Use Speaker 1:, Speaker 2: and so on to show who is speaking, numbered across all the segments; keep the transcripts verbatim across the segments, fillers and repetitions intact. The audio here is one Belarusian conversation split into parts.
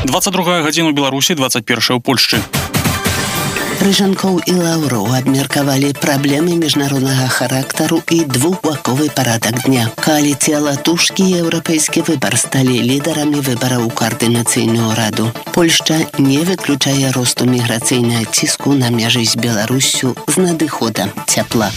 Speaker 1: двадцать другая гадзіна ў Беларусі, двадцать першая ў Польшчы.
Speaker 2: Рыжанкоў і Лаўроў абмеркавалі праблемы міжнароднага характару і двухбаковы парадак дня. Коаліцыя Латушкі і Еўрапейскі выбар сталі лідарамі выбараў у каардынацыйную раду. Польшча не выключае росту міграцыйнага ціску на мяжы з Беларуссю з надыходам цяпла.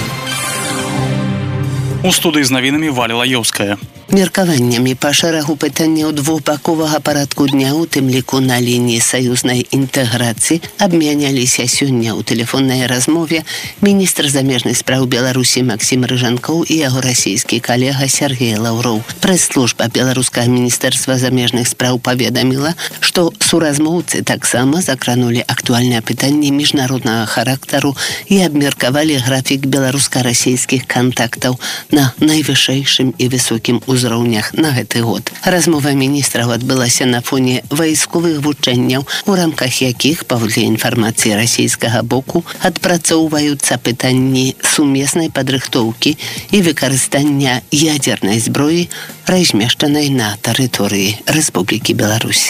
Speaker 1: У студыі з навінамі Валя Лаёўская.
Speaker 2: Меркаваннямі па шэрагу пытанняў двухбаковага парадку дня, у тым ліку на лініі саюзнай інтэграцыі, абмяняліся сёння ў тэлефоннай размове міністр замежных спраў Беларусі Максім Рыжанкоў і яго расійскі калега Сергей Лаўроў. Прэс-служба беларускага міністэрства замежных спраў паведаміла, што суразмоўцы таксама закранулі актуальныя пытанні міжнароднага характару і абмеркавалі графік беларуска-расійскіх кантактаў на найвышэйшым і высокім узроўні узроўнях на гэты год. Размова міністраў адбылася на фоне вайсковых вучэнняў, у рамках якіх, паводле інфармацыі расійскага боку, адпрацоўваюцца пытанні сумеснай падрыхтоўкі і выкарыстання ядзернай зброі, размешчанай на тэрыторыі Рэспублікі Беларусь.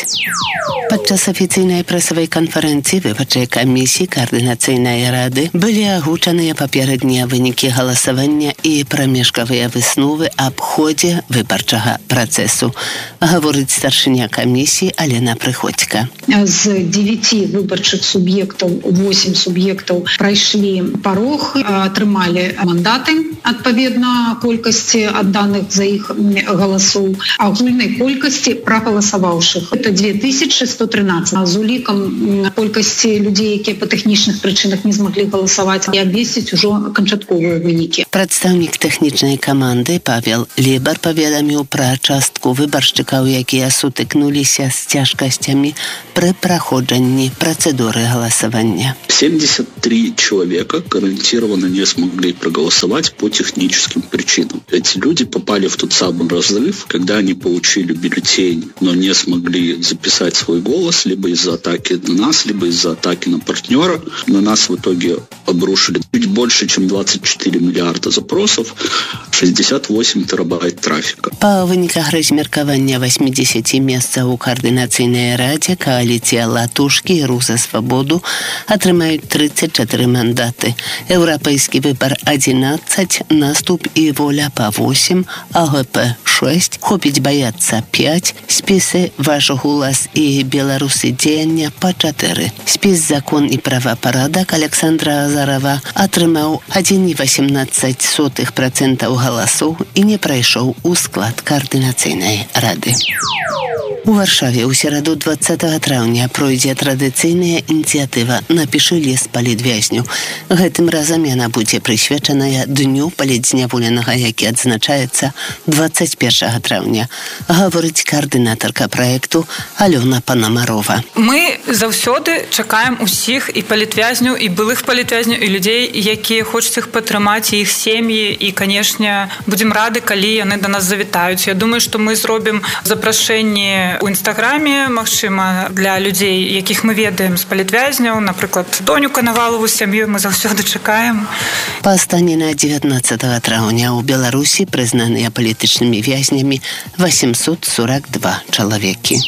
Speaker 2: Падчас афіцыйнай прэсавай канферэнцыі выбарчай камісіі каардынацыйнай рады былі агучаныя папераднія вынікі галасавання і прамежкавыя высновы аб ходзе выбарчага працэсу. Гаворыць старшыня камісіі Алена Прыходзька.
Speaker 3: З девяти выбарчых суб'ектаў восемь суб'ектаў прайшлі парог, атрымалі мандаты адпаведна колькасці адданых за іх галасоў, агульнай колькасці прагаласаваўшых. Это две тысячи сто тринадцать. З улікам колькасці людзей, якія па тэхнічных прычынах не змаглі галасаваць, і абвесціць ужо канчатковыя вынікі.
Speaker 2: Прадстаўнік тэхнічнай каманды Павел Лебар паведаміў пра частку выбаршчыкаў, якія сутыкнуліся з цяжкасцямі пры праходжанні працэдуры галасавання.
Speaker 4: семьдесят три человека гарантированно не смогли проголосовать по техническим причинам. Эти люди попали в тот самый разрыв, когда они получили бюллетень, но не смогли записать свой голос, либо из-за атаки на нас, либо из-за атаки на партнера. На нас в итоге обрушили чуть больше, чем двадцать четыре миллиарда запросов, шестьдесят восемь терабайт трафика.
Speaker 2: Па выніках размеркавання восьмидесяти месцаў у каардынацыйнай радзе коаліцыя Латушкі і Рух за свабоду атрымаюць тридцать четыре мандаты. Еўрапейскі выбар одиннадцать, Наступ і Воля па восемь, АГП шесть, Хопіць баяцца пять, спісы Ваш голас і Беларусы дзеяння па чатыры. Спіс Закон і правапарадак Александра Азарова атрымаў один и восемнадцать сотых процента галасоў і не прайшоў у склад каардынацыйнай рады. У Варшаве ў сераду двадцатага траўня пройдзе традыцыйная ініцыятыва «Напішы ліст палітвязню». Гэтым разам яна будзе прысвечаная Дню палітзняволенага, які адзначаецца двадцать першага траўня. Гаворыць каардынатарка праекту Алёна Панамарова.
Speaker 5: Мы заўсёды чакаем усіх і палітвязняў, і былых палітвязняў, і людзей, якія хочуць іх падтрымаць, і іх сем'і, і, канешне, будзем рады, калі яны да нас завітаюць. Я думаю, што мы зробім запрашэнне у інстаграме, магчыма, для людзей, якіх мы ведаем з палітвязняў, напрыклад, Доню Канавалову сям'ю мы заўсёды чакаем.
Speaker 2: Па стане на дзевятнаццатага траўня ў Беларусі прызнаныя палітычнымі вязнямі восемьсот сорок два чалавекі.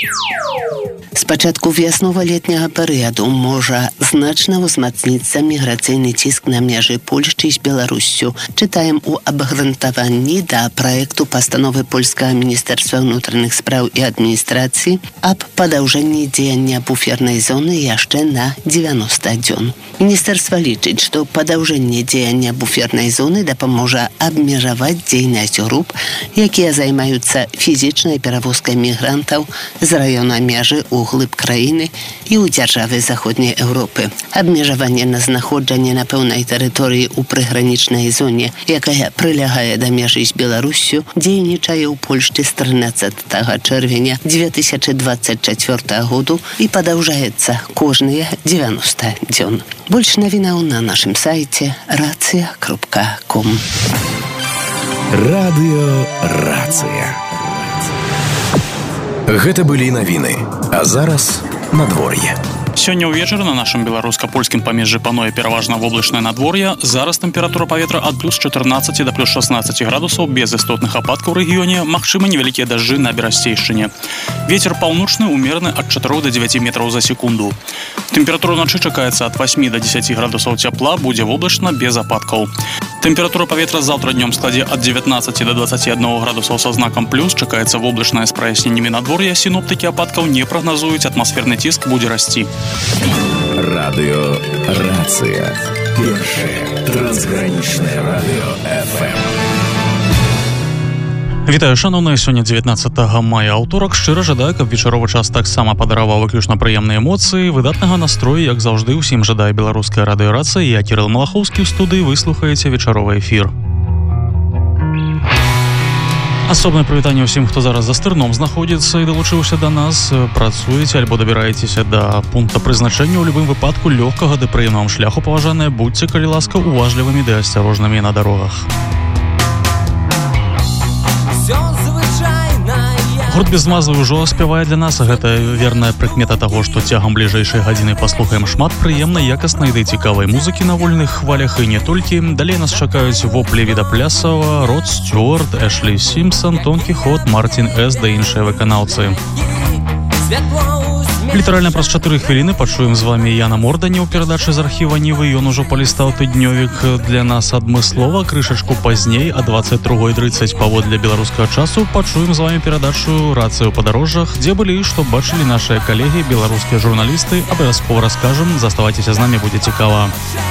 Speaker 2: З пачатку вяснова-летняга перыяду можа значна ўзмацніцца міграцыйны ціск на мяжы Польшчы з Беларуссю. Чытаем у абгрунтаванні да праекту пастановы польскага міністэрства ўнутраных спраў і адміністрацыі аб падаўжэнні дзеяння буфернай зоны яшчэ на девяносто дзён. Міністэрства лічыць, што падаўжэнне дзеяння буфернай зоны дапаможа абмежаваць дзейнасць груп, якія займаюцца фізічнай перавозкай мігрантаў з раёна мяжы ў глыб краіны і ў дзяржавы заходняй Еўропы. Абмежаванне на знаходжанне на пэўнай тэрыторыі ў прыгранічнай зоне, якая прылягае да мяжы з Беларуссю, дзейнічае ў Польшчы з трынаццатага чэрвеня две тысячи двадцать чацвёртага году і падаўжаецца кожныя девяносто дзён. Больш навінаў на нашым сайце рацыя кропка ком.
Speaker 6: Радыё Рацыя. Гэта былі навіны, а зараз надвор'е.
Speaker 1: Сёння ўвечары на нашым беларуска-польскім памежжы пануе пераважна воблачнае надвор'е. Зараз тэмпература паветра ад плюс чатырнаццаці да плюс шаснаццаці градусаў без істотных ападкаў у рэгіёне, магчымы невялікія дажджы на берасцейшчыне. Ветер паўночны умераны ад чатырох да дзевяці метраў за секунду. Тэмпература ночы чакаецца ад васьмі да дзесяці градусаў цяпла, будзе воблачна без ападкаў. Тэмпература паветра заўтра днём складзе ад дзевятнаццаці да дваццаці аднаго градусаў са знакам плюс, чакаецца воблачнае з праясненнямі надвор'я, сіноптыкі ападкаў не прагназуюць, атмасферны ціск будзе расці.
Speaker 6: Радыё «Рацыя». Першае трансгранічнае радыё эф эм.
Speaker 1: Вітаю, шановныя, сёння дзевятнаццатага мая, аўторак. Шчыра жадаю, каб вечаровы час таксама падараваў выключна прыемныя эмоцыі, выдатнага настрою, як заўжды, усім жадае беларуская радыёрацыя. Я Кірыл Малахоўскі ў студыі, вы слухаеце вечаровы эфір. Асобнае прывітанне ўсім, хто зараз за стырном знаходзіцца і далучыўся да нас, працуеце альбо дабіраецеся да пункта прызначэння. У любым выпадку лёгкага ды прыемнага шляху, паважаныя, будьце, калі ласка, уважлівымі ды асцярожнымі на дарогах. Гурт без мазы ўжо спявае для нас, гэта верная прыкмета таго, што цягам бліжэйшай гадзіны паслухаем шмат прыемнай, якаснай ды цікавай музыкі на вольных хвалях і не толькі. Далей нас чакаюць воплі Віда Плясава, Род Стюарт, Эшлі Сімпсон, Тон Кіхот, Мартін Эс ды іншыя выканаўцы. Літаральна праз чатыры хвіліны пачуем з вамі Яна Мордані ў перадачы з архіва Нівы. Ён ужо палістаў тыднёвік для нас адмыслова. Крышачку пазней, а дваццаць другой трыццаць паводле беларускага часу, пачуем з вамі перадачу «Рацыя ў падарожжах», дзе былі, што бачылі нашыя калегі, беларускія журналісты. Абавязкова раскажам, заставайцеся з намі, будзе цікава.